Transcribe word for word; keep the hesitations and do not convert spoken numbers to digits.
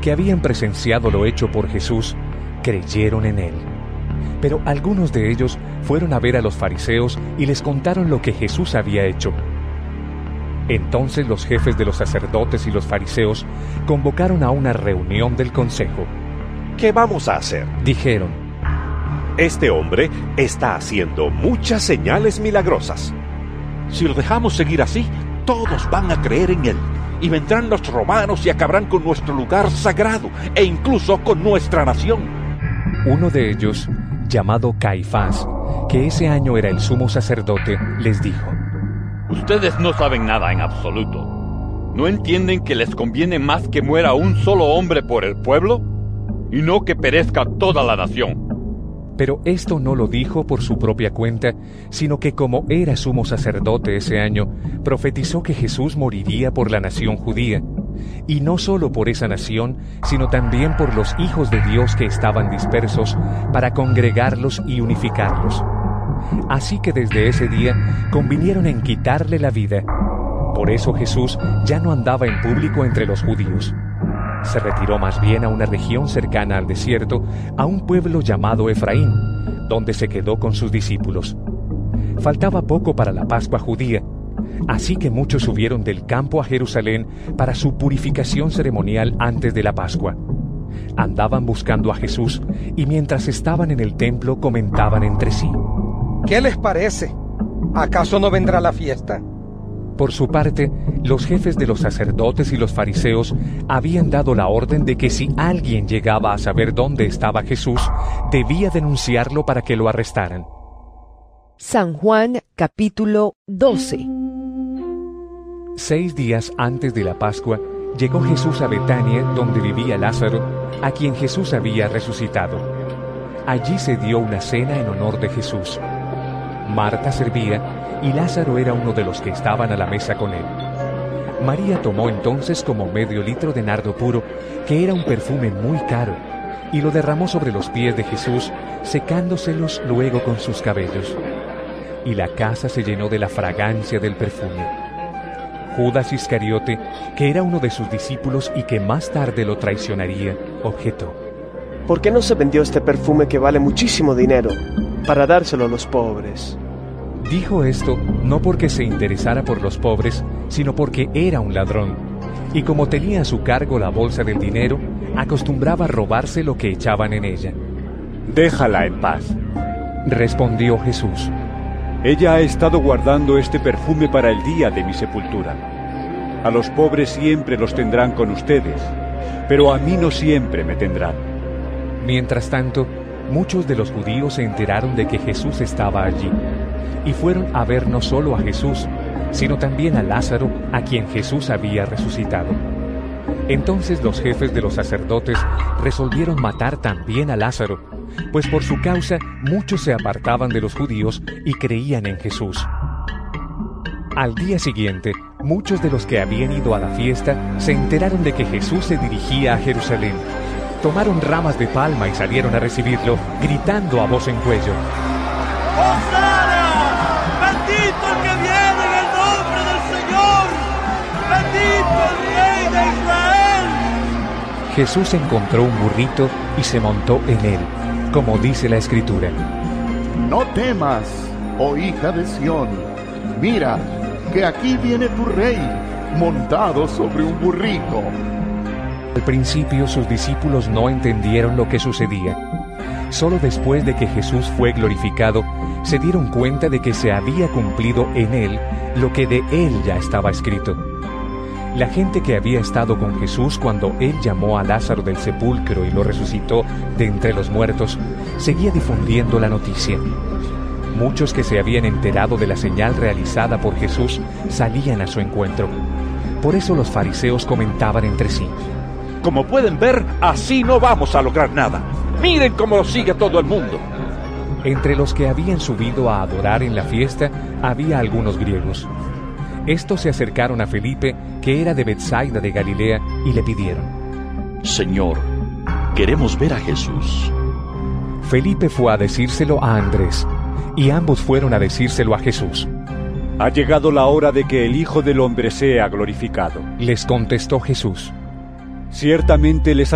que habían presenciado lo hecho por Jesús creyeron en él. Pero algunos de ellos fueron a ver a los fariseos y les contaron lo que Jesús había hecho. Entonces los jefes de los sacerdotes y los fariseos convocaron a una reunión del consejo. ¿Qué vamos a hacer?, dijeron. Este hombre está haciendo muchas señales milagrosas. Si lo dejamos seguir así, todos van a creer en él, y vendrán los romanos y acabarán con nuestro lugar sagrado, e incluso con nuestra nación. Uno de ellos, llamado Caifás, que ese año era el sumo sacerdote, les dijo: Ustedes no saben nada en absoluto. ¿No entienden que les conviene más que muera un solo hombre por el pueblo, y no que perezca toda la nación? Pero esto no lo dijo por su propia cuenta, sino que como era sumo sacerdote ese año, profetizó que Jesús moriría por la nación judía, y no solo por esa nación, sino también por los hijos de Dios que estaban dispersos, para congregarlos y unificarlos. Así que desde ese día convinieron en quitarle la vida. Por eso Jesús ya no andaba en público entre los judíos. Se retiró más bien a una región cercana al desierto, a un pueblo llamado Efraín, donde se quedó con sus discípulos. Faltaba poco para la Pascua judía, así que muchos subieron del campo a Jerusalén para su purificación ceremonial antes de la Pascua. Andaban buscando a Jesús y mientras estaban en el templo comentaban entre sí: ¿qué les parece? ¿Acaso no vendrá la fiesta? Por su parte, los jefes de los sacerdotes y los fariseos habían dado la orden de que si alguien llegaba a saber dónde estaba Jesús, debía denunciarlo para que lo arrestaran. San Juan, capítulo doce. Seis días antes de la Pascua, llegó Jesús a Betania, donde vivía Lázaro, a quien Jesús había resucitado. Allí se dio una cena en honor de Jesús. Marta servía, y Lázaro era uno de los que estaban a la mesa con él. María tomó entonces como medio litro de nardo puro, que era un perfume muy caro, y lo derramó sobre los pies de Jesús, secándoselos luego con sus cabellos. Y la casa se llenó de la fragancia del perfume. Judas Iscariote, que era uno de sus discípulos y que más tarde lo traicionaría, objetó: ¿por qué no se vendió este perfume que vale muchísimo dinero para dárselo a los pobres? Dijo esto no porque se interesara por los pobres, sino porque era un ladrón, y como tenía a su cargo la bolsa del dinero, acostumbraba a robarse lo que echaban en ella. «Déjala en paz», respondió Jesús. «Ella ha estado guardando este perfume para el día de mi sepultura. A los pobres siempre los tendrán con ustedes, pero a mí no siempre me tendrán». Mientras tanto, muchos de los judíos se enteraron de que Jesús estaba allí, y fueron a ver no solo a Jesús, sino también a Lázaro, a quien Jesús había resucitado. Entonces los jefes de los sacerdotes resolvieron matar también a Lázaro, pues por su causa muchos se apartaban de los judíos y creían en Jesús. Al día siguiente, muchos de los que habían ido a la fiesta se enteraron de que Jesús se dirigía a Jerusalén. Tomaron ramas de palma y salieron a recibirlo, gritando a voz en cuello: ¡Hosana! ¡Bendito el que viene en el nombre del Señor! ¡Bendito el Rey de Israel! Jesús encontró un burrito y se montó en él, como dice la Escritura: No temas, oh hija de Sión, mira, que aquí viene tu rey, montado sobre un burrito. Al principio sus discípulos no entendieron lo que sucedía. Solo después de que Jesús fue glorificado, se dieron cuenta de que se había cumplido en él lo que de él ya estaba escrito. La gente que había estado con Jesús cuando él llamó a Lázaro del sepulcro y lo resucitó de entre los muertos, seguía difundiendo la noticia. Muchos que se habían enterado de la señal realizada por Jesús salían a su encuentro. Por eso los fariseos comentaban entre sí: Como pueden ver, así no vamos a lograr nada. Miren cómo lo sigue todo el mundo. Entre los que habían subido a adorar en la fiesta había algunos griegos. Estos se acercaron a Felipe, que era de Betsaida de Galilea, y le pidieron: Señor, queremos ver a Jesús. Felipe fue a decírselo a Andrés, y ambos fueron a decírselo a Jesús. Ha llegado la hora de que el Hijo del Hombre sea glorificado. Les contestó Jesús: Ciertamente les